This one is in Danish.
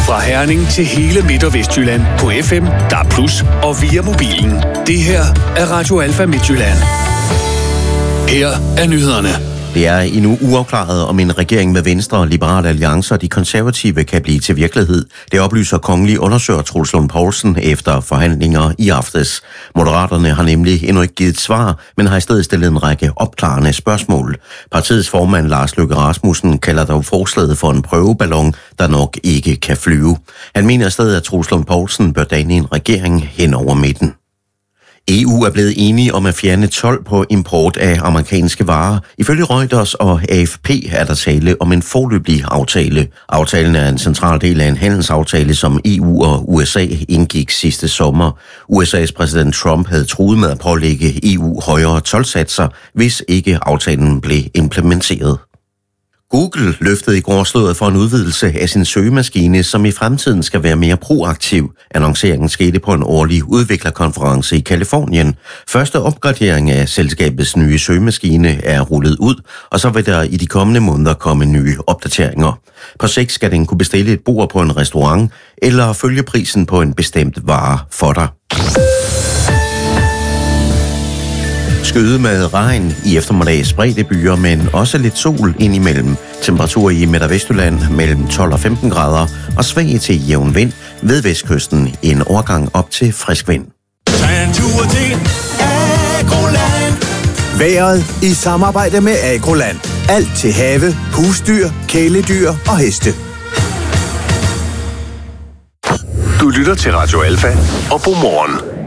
Fra Herning til hele Midt- og Vestjylland på FM, DAB+, og via mobilen. Det her er Radio Alfa Midtjylland. Her er nyhederne. Det er endnu uafklaret, om en regering med Venstre, Liberale Alliance og de konservative kan blive til virkelighed. Det oplyser kongelig undersøger Troels Lund Poulsen efter forhandlinger i aftes. Moderaterne har nemlig endnu ikke givet et svar, men har i stedet stillet en række opklarende spørgsmål. Partiets formand Lars Løkke Rasmussen kalder dog forslaget for en prøveballon, der nok ikke kan flyve. Han mener i stedet, at Troels Lund Poulsen bør danne en regering hen over midten. EU er blevet enige om at fjerne told på import af amerikanske varer. Ifølge Reuters og AFP er der tale om en foreløbig aftale. Aftalen er en central del af en handelsaftale, som EU og USA indgik sidste sommer. USA's præsident Trump havde truet med at pålægge EU højere toldsatser, hvis ikke aftalen blev implementeret. Google løftede i går sløret for en udvidelse af sin søgemaskine, som i fremtiden skal være mere proaktiv. Annonceringen skete på en årlig udviklerkonference i Californien. Første opgradering af selskabets nye søgemaskine er rullet ud, og så vil der i de kommende måneder komme nye opdateringer. På sigt skal den kunne bestille et bord på en restaurant eller følge prisen på en bestemt vare for dig. Skyde med regn i eftermiddag spredte byer, men også lidt sol indimellem. Temperatur i Midt- og Vestjylland mellem 12 og 15 grader og svag til jævn vind. Ved vestkysten en overgang op til frisk vind. Vejret i samarbejde med Agroland. Alt til have, husdyr, kæledyr og heste. Du lytter til Radio Alfa og Godmorgen.